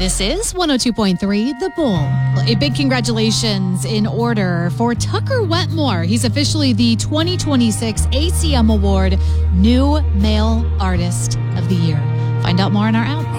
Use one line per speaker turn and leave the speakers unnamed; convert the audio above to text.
This is 102.3 The Bull. A big congratulations in order for Tucker Wetmore. He's officially the 2026 ACM Award New Male Artist of the Year. Find out more in our app.